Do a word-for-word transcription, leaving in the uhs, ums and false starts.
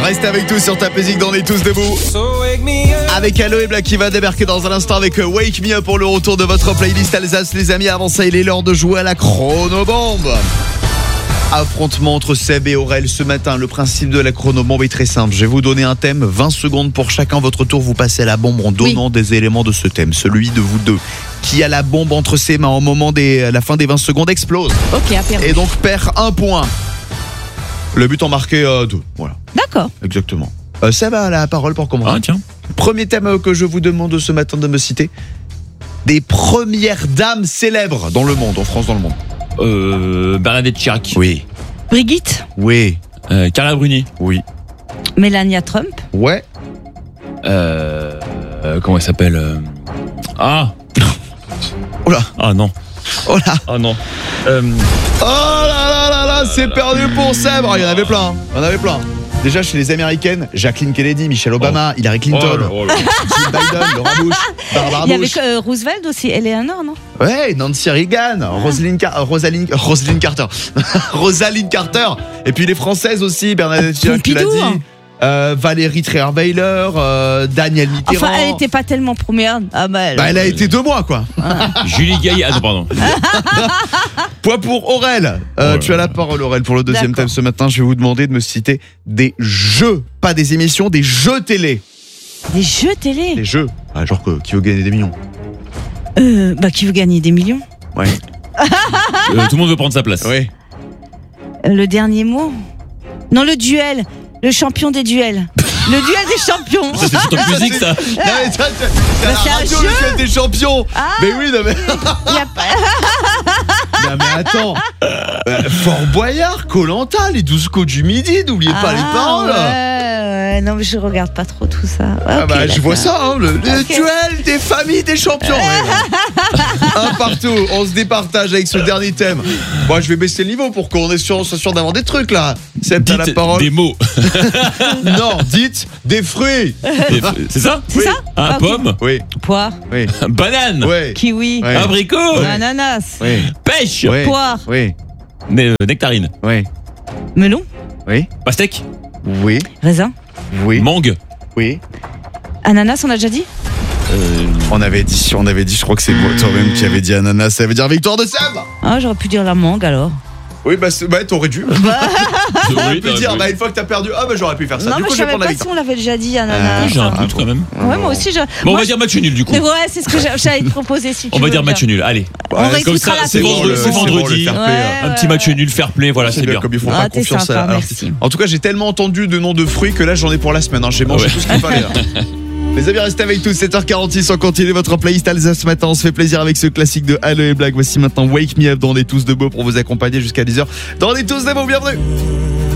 Restez avec tous sur Top Music, on est tous debout. Avec Aloe Black qui va débarquer dans un instant avec Wake Me Up pour le retour de votre playlist Alsace, les amis. Avant ça, il est l'heure de jouer à la chronobombe. Affrontement entre Seb et Aurel ce matin. Le principe de la chronobombe est très simple. Je vais vous donner un thème, vingt secondes pour chacun. Votre tour, vous passez à la bombe en donnant oui. des éléments de ce thème. Celui de vous deux qui a la bombe entre ses mains au moment de la fin des vingt secondes explose. Ok, à perdre. Et donc perd un point. Le but en marqué euh, deux. Voilà. D'accord. Exactement. Euh, Seb a la parole pour commencer. Ah tiens. Premier thème que je vous demande ce matin de me citer. Des premières dames célèbres dans le monde, en France, dans le monde. Euh, Bernadette Chirac. Oui. Brigitte. Oui. Euh, Carla Bruni. Oui. Melania Trump. Ouais. Euh, euh, comment elle s'appelle euh... Ah. Oh là. Ah non. Oh là. Ah non. Euh... Oh là là là là, c'est perdu pour Seb. Oh, il y en avait plein. Hein. Il y en avait plein. Déjà chez les Américaines, Jacqueline Kennedy, Michelle Obama, oh. Hillary Clinton, oh là, oh là. Jill Biden, Laura Bush, Barbara Bush. Il y avait euh, Roosevelt aussi, Eleanor, non? Ouais, Nancy Reagan, ah. Rosalind, Car- Rosalind, Rosalind Carter, Rosalind Carter. Et puis les Françaises aussi, Bernadette Chirac, tu l'as dit. Hein. Euh, Valérie Trierweiler, euh, Daniel Mitterrand. Enfin, elle n'était pas tellement première. Ah bah, elle, bah, elle a euh... été deux mois, quoi. Ah. Julie Gaillet. Ah non, pardon. Point pour Aurel. Euh, oh tu as la parole, Aurel, pour le deuxième thème ce matin. Je vais vous demander de me citer des jeux, pas des émissions, des jeux télé. Des jeux télé. Des jeux. Ah, genre que, qui veut gagner des millions. Euh, bah, qui veut gagner des millions. Ouais. euh, tout le monde veut prendre sa place. Oui. Euh, le dernier mot. Non, le duel. Le champion des duels. Le duel des champions. Ça, c'est tout en musique, ça. Non, mais ça, c'est, bah, c'est la radio, le duel des champions. Ah, mais oui, non, mais. Y a pas... non, mais attends. Euh, Fort Boyard, Koh-Lanta, les douze coups du midi, n'oubliez ah, pas les paroles. Ouais, ouais, non, mais je regarde pas trop tout ça. Ouais, ah, okay, bah, d'accord. je vois ça, hein, le, le okay. duel des familles des champions. Un partout, on se départage avec ce dernier thème. Moi, je vais baisser le niveau pour qu'on est sûr, soit sûr d'avoir des trucs là. Seb, t'as la parole. Des mots. Non, dites des fruits. Des fr... C'est ça? C'est oui. ça Un ah, okay. pomme. Oui. Poire. Oui. Banane. Oui. Kiwi. Oui. Abricot. Oui. Ananas. Oui. Pêche. Oui. Poire. Oui. Ne- nectarine. Oui. Melon. Oui. Pastèque. Oui. Raisin. Oui. Mangue. Oui. Ananas, on a déjà dit? Euh... On avait dit, on avait dit, je crois que c'est toi-même qui avait dit ananas, ça veut dire victoire de Seb. Ah, j'aurais pu dire la mangue alors. Oui, bah, bah t'aurais dû. Bah... T'aurais pu dire, bah une fois que t'as perdu, ah bah j'aurais pu faire ça. Non, du mais coup, je je vais savais prendre la pas victoire. si on l'avait déjà dit, ananas. Euh, j'ai un doute quand même. Ouais, moi aussi. Je... Bon, moi, on va je... dire match nul du coup. Ouais, c'est ce que j'allais te proposer si tu On veux. va dire match nul, allez. On ouais, réécoutera la c'est vendredi, c'est vendredi. Bon, ouais, un ouais, petit match ouais. nul, fair play, voilà, c'est, c'est bien. Comme ils font ah, pas confiance sympa, à. Alors, en tout cas, j'ai tellement entendu de noms de fruits que là, j'en ai pour la semaine. Hein. J'ai mangé ouais. tout ce qu'il fallait. Là. Les amis, restez avec tous, sept heures quarante-six, on continue votre playlist Alsace ce matin. On se fait plaisir avec ce classique de Aloe Black. Voici maintenant Wake Me Up dans On est tous debout pour vous accompagner jusqu'à dix heures. Dans On est tous debout, bienvenue.